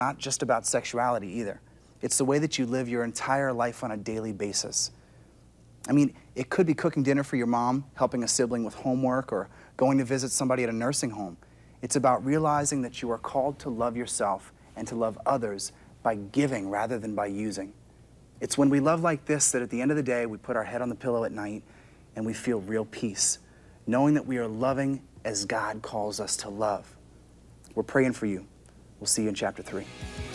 not just about sexuality either. It's the way that you live your entire life on a daily basis. I mean, it could be cooking dinner for your mom, helping a sibling with homework, or going to visit somebody at a nursing home. It's about realizing that you are called to love yourself and to love others by giving rather than by using. It's when we love like this that at the end of the day, we put our head on the pillow at night and we feel real peace, knowing that we are loving as God calls us to love. We're praying for you. We'll see you in chapter 3.